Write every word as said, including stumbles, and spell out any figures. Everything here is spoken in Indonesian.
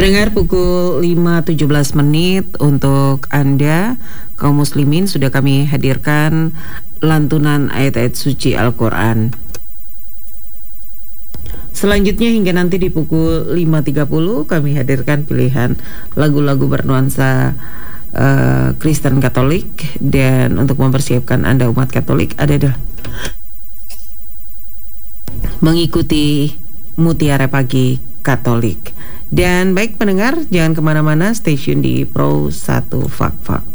Pendengar, pukul lima tujuh belas menit untuk Anda kaum muslimin sudah kami hadirkan lantunan ayat-ayat suci Al-Quran. Selanjutnya hingga nanti di pukul lima tiga puluh kami hadirkan pilihan lagu-lagu bernuansa uh, Kristen Katolik. Dan untuk mempersiapkan Anda umat Katolik ada dah mengikuti Mutiara Pagi Katolik. Dan baik pendengar, jangan kemana-mana, stay tune di Pro satu Fak Fak.